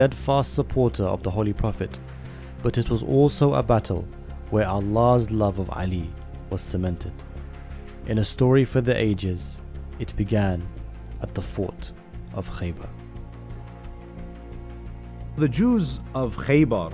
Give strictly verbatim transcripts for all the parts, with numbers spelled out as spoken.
steadfast supporter of the Holy Prophet, but it was also a battle where Allah's love of Ali was cemented. In a story for the ages, it began at the fort of Khaybar. The Jews of Khaybar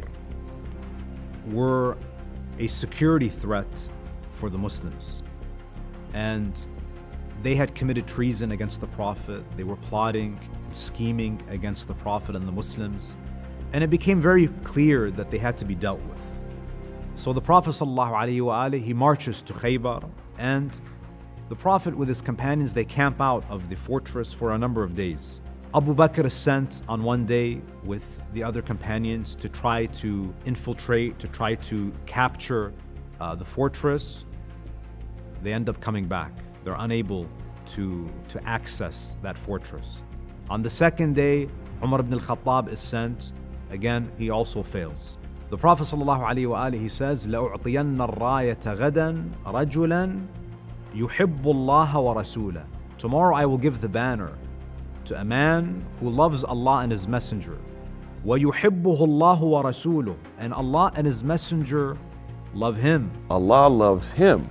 were a security threat for the Muslims, and they had committed treason against the Prophet. They were plotting and scheming against the Prophet and the Muslims, and it became very clear that they had to be dealt with. So the Prophet ﷺ, he marches to Khaybar, and the Prophet with his companions, they camp out of the fortress for a number of days. Abu Bakr is sent on one day with the other companions to try to infiltrate, to try to capture uh, the fortress. They end up coming back. They're unable to, to access that fortress. On the second day, Umar ibn al-Khattab is sent. Again, he also fails. The Prophet ﷺ, he says, لَأُعْطِيَنَّ الرَّايَةَ غَدًا رَجُلًا يُحِبُّ اللَّهَ وَرَسُولَهُ. Tomorrow I will give the banner to a man who loves Allah and His Messenger. وَيُحِبُّهُ اللَّهُ وَرَسُولُهُ. And Allah and His Messenger love him. Allah loves him,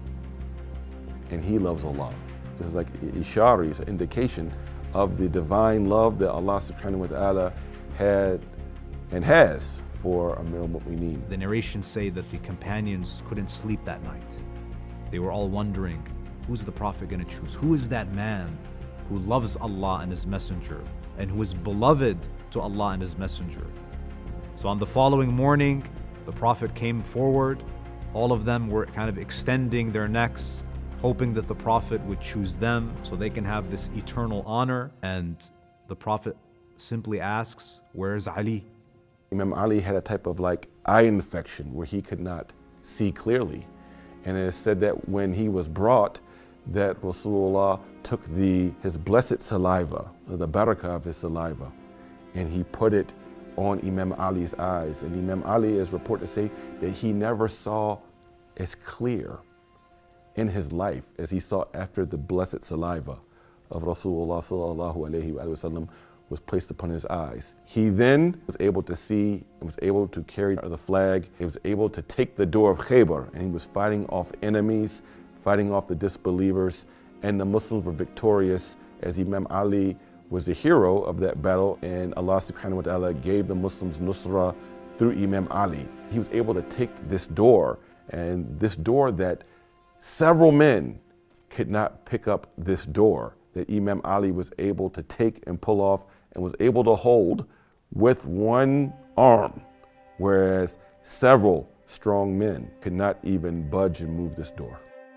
and he loves Allah. This is like ishari, it's an indication of the divine love that Allah subhanahu wa ta'ala had and has for Amir al-Mu'mineen. The narrations say that the companions couldn't sleep that night. They were all wondering, who's the Prophet going to choose? Who is that man who loves Allah and His Messenger and who is beloved to Allah and His Messenger? So on the following morning, the Prophet came forward. All of them were kind of extending their necks, hoping that the Prophet would choose them so they can have this eternal honor. And the Prophet simply asks, where's Ali? Imam Ali had a type of like eye infection where he could not see clearly. And it is said that when he was brought, that Rasulullah took the, his blessed saliva, the barakah of his saliva, and he put it on Imam Ali's eyes. And Imam Ali is reported to say that he never saw as clear in his life as he saw after the blessed saliva of Rasulullah sallallahu alaihi wasallam was placed upon his eyes. He then was able to see and was able to carry the flag. He was able to take the door of Khaybar, and he was fighting off enemies, fighting off the disbelievers, and the Muslims were victorious as Imam Ali was the hero of that battle, and Allah subhanahu wa ta'ala gave the Muslims nusra through Imam Ali. He was able to take this door, and this door that several men could not pick up this door, that Imam Ali was able to take and pull off and was able to hold with one arm, whereas several strong men could not even budge and move this door.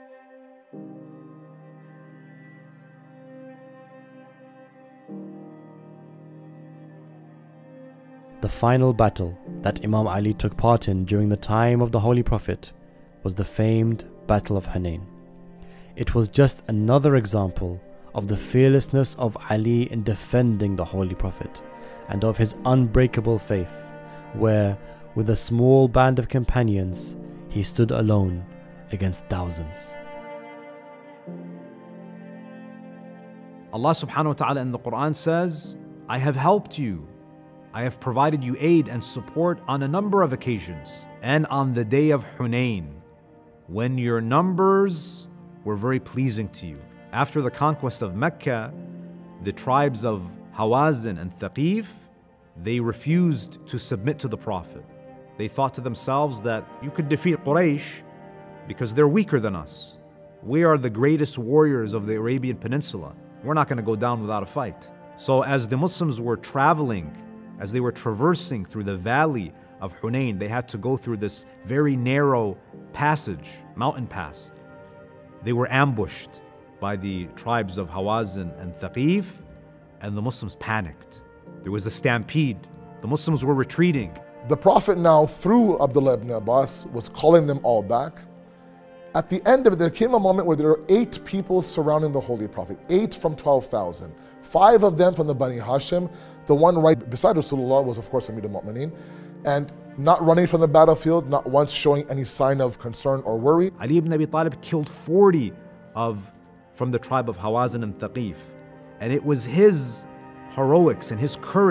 The final battle that Imam Ali took part in during the time of the Holy Prophet was the famed Battle of Hunayn. It was just another example of the fearlessness of Ali in defending the Holy Prophet and of his unbreakable faith, where, with a small band of companions, he stood alone against thousands. Allah subhanahu wa ta'ala in the Quran says, I have helped you. I have provided you aid and support on a number of occasions, and on the day of Hunayn, when your numbers were very pleasing to you. After the conquest of Mecca, the tribes of Hawazin and Thaqif, they refused to submit to the Prophet. They thought to themselves that you could defeat Quraysh because they're weaker than us. We are the greatest warriors of the Arabian Peninsula. We're not going to go down without a fight. So as the Muslims were traveling, as they were traversing through the valley of Hunayn, they had to go through this very narrow passage, mountain pass. They were ambushed by the tribes of Hawazin and Thaqif, and the Muslims panicked. There was a stampede. The Muslims were retreating. The Prophet now, through Abdullah ibn Abbas, was calling them all back. At the end of it, there came a moment where there were eight people surrounding the Holy Prophet, eight from twelve thousand. Five of them from the Bani Hashim. The one right beside Rasulullah was, of course, Amir al-Mu'mineen. And not running from the battlefield, not once showing any sign of concern or worry. Ali ibn Abi Talib killed forty of from the tribe of Hawazin and Thaqif. And it was his heroics and his courage